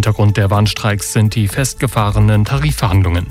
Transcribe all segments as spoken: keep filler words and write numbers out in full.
Hintergrund der Warnstreiks sind die festgefahrenen Tarifverhandlungen.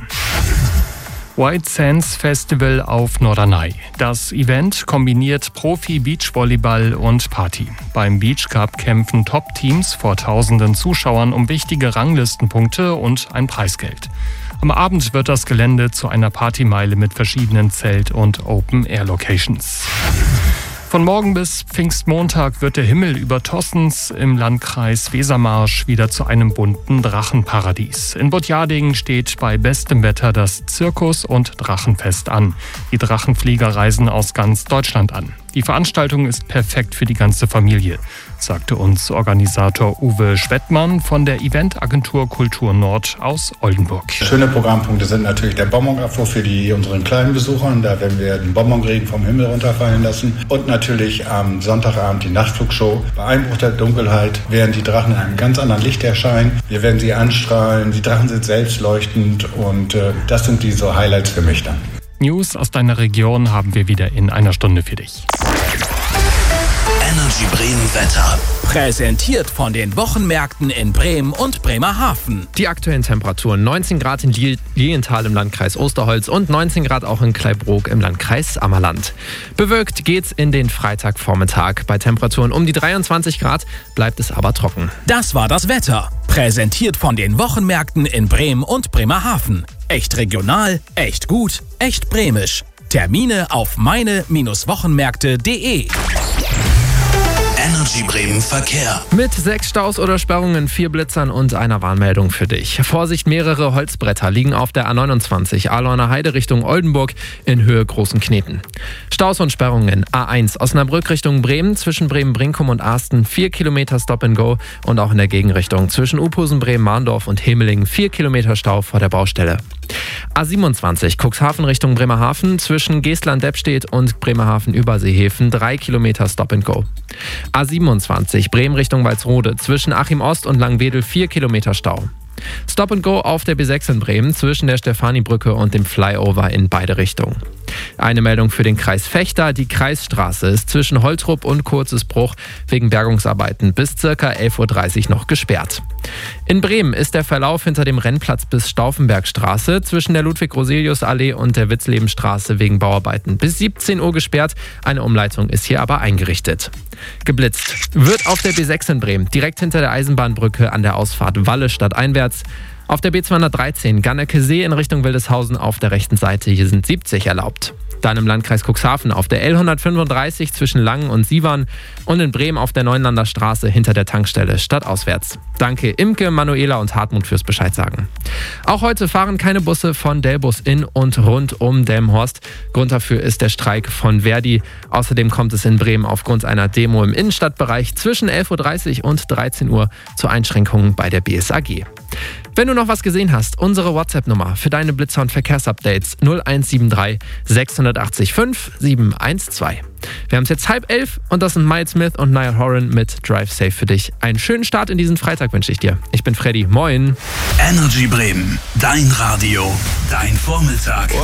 White Sands Festival auf Norderney. Das Event kombiniert Profi-Beachvolleyball und Party. Beim Beach Cup kämpfen Top-Teams vor tausenden Zuschauern um wichtige Ranglistenpunkte und ein Preisgeld. Am Abend wird das Gelände zu einer Partymeile mit verschiedenen Zelt- und Open-Air-Locations. Von morgen bis Pfingstmontag wird der Himmel über Tossens im Landkreis Wesermarsch wieder zu einem bunten Drachenparadies. In Botjadingen steht bei bestem Wetter das Zirkus- und Drachenfest an. Die Drachenflieger reisen aus ganz Deutschland an. Die Veranstaltung ist perfekt für die ganze Familie, sagte uns Organisator Uwe Schwettmann von der Eventagentur Kultur Nord aus Oldenburg. Schöne Programmpunkte sind natürlich der Bonbonabwurf für die, unseren kleinen Besuchern. Da werden wir den Bonbonregen vom Himmel runterfallen lassen. Und natürlich am Sonntagabend die Nachtflugshow. Bei Einbruch der Dunkelheit werden die Drachen in einem ganz anderen Licht erscheinen. Wir werden sie anstrahlen. Die Drachen sind selbstleuchtend und äh, das sind die so Highlights für mich dann. News aus deiner Region haben wir wieder in einer Stunde für dich. Energy Bremen Wetter. Präsentiert von den Wochenmärkten in Bremen und Bremerhaven. Die aktuellen Temperaturen: neunzehn Grad in Lilienthal im Landkreis Osterholz und neunzehn Grad auch in Kleibrook im Landkreis Ammerland. Bewölkt geht's in den Freitagvormittag. Bei Temperaturen um die dreiundzwanzig Grad bleibt es aber trocken. Das war das Wetter. Präsentiert von den Wochenmärkten in Bremen und Bremerhaven. Echt regional, echt gut, echt bremisch. Termine auf meine Wochenmärkte punkt de. Energy Bremen Verkehr. Mit sechs Staus oder Sperrungen, vier Blitzern und einer Warnmeldung für dich. Vorsicht, mehrere Holzbretter liegen auf der A neunundzwanzig Ahlorner Heide Richtung Oldenburg in Höhe Großen Kneten. Staus und Sperrungen: A eins Osnabrück Richtung Bremen zwischen Bremen-Brinkum und Arsten vier Kilometer Stop and Go und auch in der Gegenrichtung zwischen Uphusen, Bremen-Mahndorf und Hemelingen vier Kilometer Stau vor der Baustelle. A siebenundzwanzig Cuxhaven Richtung Bremerhaven zwischen Geestland-Deppstedt und Bremerhaven-Überseehäfen drei Kilometer Stop and Go. A siebenundzwanzig Bremen Richtung Walsrode zwischen Achim Ost und Langwedel vier Kilometer Stau. Stop and Go auf der B sechs in Bremen zwischen der Stefanibrücke und dem Flyover in beide Richtungen. Eine Meldung für den Kreis Vechta: Die Kreisstraße ist zwischen Holtrup und Kurzesbruch wegen Bergungsarbeiten bis ca. elf Uhr dreißig noch gesperrt. In Bremen ist der Verlauf hinter dem Rennplatz bis Stauffenbergstraße zwischen der Ludwig-Roselius-Allee und der Witzlebenstraße wegen Bauarbeiten bis siebzehn Uhr gesperrt. Eine Umleitung ist hier aber eingerichtet. Geblitzt wird auf der B sechs in Bremen, direkt hinter der Eisenbahnbrücke an der Ausfahrt Walle stadteinwärts. Auf der B zweihundertdreizehn Ganneke-See in Richtung Wildeshausen auf der rechten Seite, hier sind siebzig erlaubt. Dann im Landkreis Cuxhaven auf der L hundertfünfunddreißig zwischen Langen und Sievern und in Bremen auf der Neunlander Straße hinter der Tankstelle stadtauswärts. Danke Imke, Manuela und Hartmut fürs Bescheid sagen. Auch heute fahren keine Busse von Delbus in und rund um Delmenhorst. Grund dafür ist der Streik von Verdi. Außerdem kommt es in Bremen aufgrund einer Demo im Innenstadtbereich zwischen elf Uhr dreißig und dreizehn Uhr zu Einschränkungen bei der B S A G. Wenn du noch was gesehen hast, unsere WhatsApp-Nummer für deine Blitzer- und Verkehrsupdates null eins sieben drei sechs acht fünf sieben eins zwei. Wir haben es jetzt halb elf und das sind Miles Smith und Niall Horan mit Drive Safe für dich. Einen schönen Start in diesen Freitag wünsche ich dir. Ich bin Freddy, moin. Energy Bremen, dein Radio, dein Vormittag.